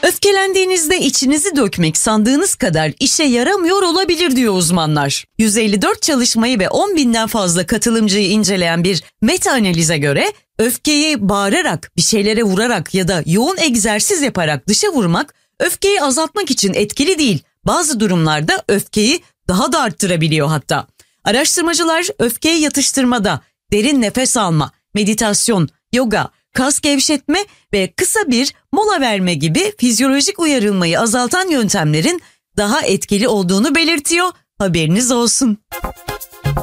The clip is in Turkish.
Öfkelendiğinizde içinizi dökmek sandığınız kadar işe yaramıyor olabilir diyor uzmanlar. 154 çalışmayı ve 10.000'den fazla katılımcıyı inceleyen bir meta analize göre öfkeyi bağırarak, bir şeylere vurarak ya da yoğun egzersiz yaparak dışa vurmak öfkeyi azaltmak için etkili değil. Bazı durumlarda öfkeyi daha da arttırabiliyor hatta. Araştırmacılar öfkeyi yatıştırmada derin nefes alma, meditasyon, yoga, kas gevşetme ve kısa bir mola verme gibi fizyolojik uyarılmayı azaltan yöntemlerin daha etkili olduğunu belirtiyor. Haberiniz olsun.